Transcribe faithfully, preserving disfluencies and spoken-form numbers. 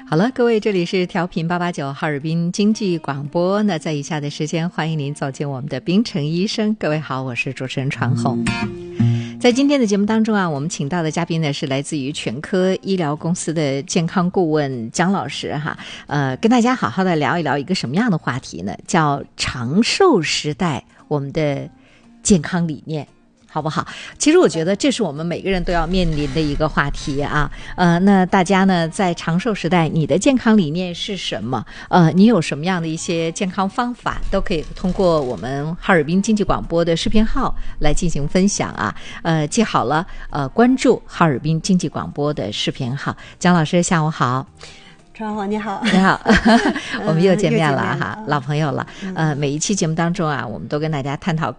好了，各位，这里是调频八八九哈尔滨经济广播。那在以下的时间，欢迎您走进我们的冰城医生。各位好，我是主持人传红。在今天的节目当中啊，我们请到的嘉宾呢是来自于全科医疗公司的健康顾问姜老师哈，呃，跟大家好好的聊一聊一个什么样的话题呢？叫长寿时代，我们的健康理念。好不好？其实我觉得这是我们每个人都要面临的一个话题啊。呃，那大家呢，在长寿时代，你的健康理念是什么？呃，你有什么样的一些健康方法，都可以通过我们哈尔滨经济广播的视频号来进行分享啊。呃，记好了，呃，关注哈尔滨经济广播的视频号。姜老师，下午好。 传红你好， 你好，我们又见面了哈， 嗯、 老朋友了。呃，每一期节目当中啊，我们都跟大家探讨